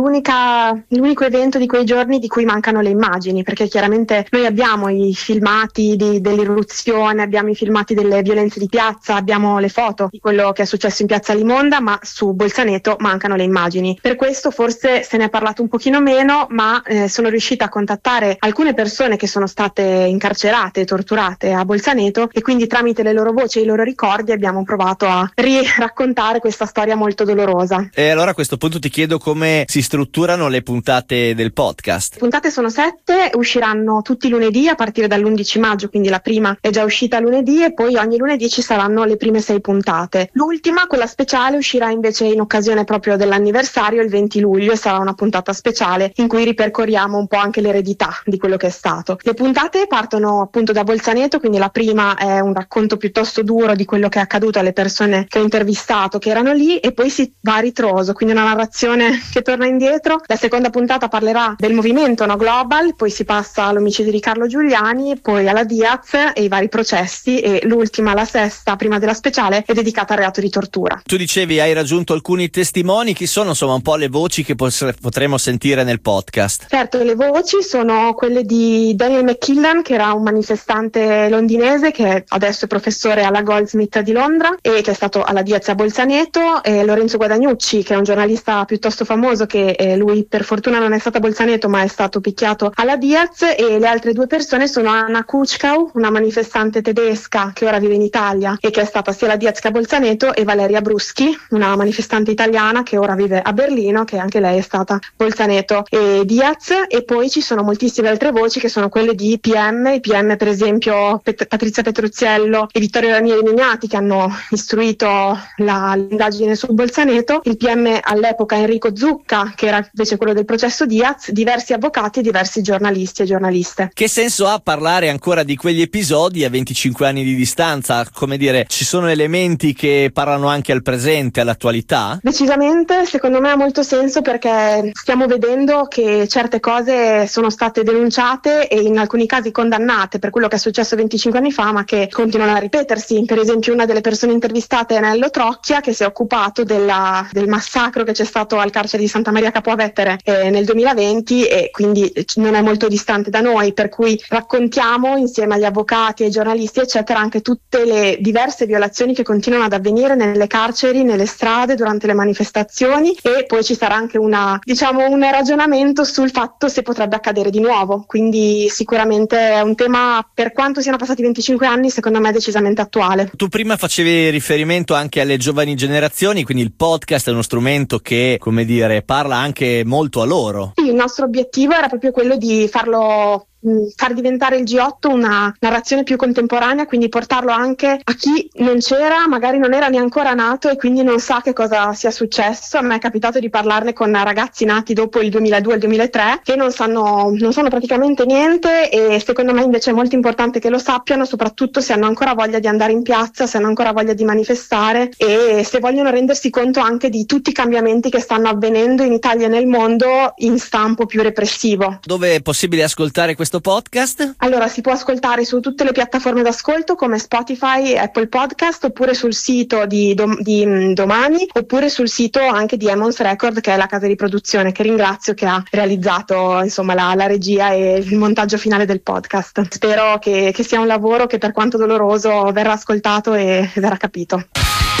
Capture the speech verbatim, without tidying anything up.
l'unica, l'unico evento di quei giorni di cui mancano le immagini, perché chiaramente noi abbiamo i filmati di, dell'irruzione, abbiamo i filmati delle violenze di piazza, abbiamo le foto di quello che è successo in piazza Limonda, ma su Bolzaneto mancano le immagini. Per questo forse se ne è parlato un pochino meno, ma eh, sono riuscita a contattare alcune persone che sono state incarcerate e torturate a Bolzaneto, e quindi tramite le loro voci e i loro ricordi abbiamo provato a riraccontare questa storia molto dolorosa. E allora a questo punto ti chiedo come si strutturano le puntate del podcast. Le puntate sono sette, usciranno tutti i lunedì a partire dall'undici maggio, quindi la prima è già uscita lunedì e poi ogni lunedì ci saranno le prime sei puntate. L'ultima, quella speciale, uscirà invece in occasione proprio dell'anniversario il venti luglio e sarà una puntata speciale in cui ripercorriamo un po' anche l'eredità di quello che è stato. Le puntate partono appunto da Bolzaneto, quindi la prima è un racconto piuttosto duro di quello che è accaduto alle persone che ho intervistato che erano lì, e poi si va a ritroso, quindi una narrazione che torna indietro. La seconda puntata parlerà del movimento No Global, poi si passa all'omicidio di Carlo Giuliani, poi alla Diaz e i vari processi, e l'ultima, la sesta, prima della speciale, è dedicata al reato di tortura. Tu dicevi hai raggiunto alcuni testimoni, chi sono insomma un po' le voci che pos- potremo sentire nel podcast? Certo, le voci sono quelle di Daniel McKillen, che era un manifestante londinese che adesso è professore alla Goldsmith di Londra e che è stato alla Diaz a Bolzaneto, e Lorenzo Guadagnucci, che è un giornalista piuttosto famoso che eh, lui per fortuna non è stato a Bolzaneto ma è stato picchiato alla Diaz, e le altre due persone sono Anna Kuczkau, una manifestante tedesca che ora vive in Italia e che è stata sia alla Diaz che a Bolzaneto, e Valeria Bruschi, una manifestante italiana che ora vive a Berlino, che anche lei è stata a Bolzaneto e Diaz. E poi ci sono moltissime altre voci che sono quelle di P M, i P M per esempio Pet- Patrizia Petruzziello e Vittorio Ranieri Mignati, che hanno istruito la, l'indagine su Bolzaneto, il P M all'epoca Enrico Zucca, che era invece quello del processo Diaz, diversi avvocati e diversi giornalisti e giornaliste. Che senso ha parlare ancora di quegli episodi a venticinque anni di distanza? Come dire, ci sono elementi che parlano anche al presente, all'attualità? Decisamente, secondo me ha molto senso, perché stiamo vedendo che certe cose sono state denunciate e in alcuni casi condannate per quello che è successo venticinque anni fa, ma che continuano a ripetersi. Per esempio, una delle persone intervistate è Nello Trocchia, che si è occupato della, del massacro che c'è stato al carcere di Santa Maria Capua Vetere eh, nel duemilaventi, e quindi non è molto distante da noi, per cui raccontiamo insieme agli avvocati, ai giornalisti eccetera anche tutte le diverse violazioni che continuano ad avvenire nelle carceri, nelle strade, durante le manifestazioni, e poi ci sarà anche una, diciamo, un ragionamento sul fatto se potrebbe accadere di nuovo. Quindi sicuramente è un tema, per quanto siano passati venticinque anni, secondo me è decisamente attuale. Tu prima facevi riferimento anche alle giovani generazioni, quindi il podcast è uno strumento che, come dire, parla anche molto a loro. Sì, il nostro obiettivo era proprio quello di farlo far diventare il G otto una narrazione più contemporanea, quindi portarlo anche a chi non c'era, magari non era neanche ancora nato e quindi non sa che cosa sia successo. A me è capitato di parlarne con ragazzi nati dopo il duemiladue e il duemilatré che non sanno, non sanno praticamente niente, e secondo me invece è molto importante che lo sappiano, soprattutto se hanno ancora voglia di andare in piazza, se hanno ancora voglia di manifestare e se vogliono rendersi conto anche di tutti i cambiamenti che stanno avvenendo in Italia e nel mondo in stampo più repressivo. Dove è possibile ascoltare questo podcast? Allora, si può ascoltare su tutte le piattaforme d'ascolto come Spotify, Apple Podcast, oppure sul sito di, dom- di Domani, oppure sul sito anche di Emmons Record, che è la casa di produzione che ringrazio, che ha realizzato insomma la, la regia e il montaggio finale del podcast. Spero che, che sia un lavoro che, per quanto doloroso, verrà ascoltato e verrà capito.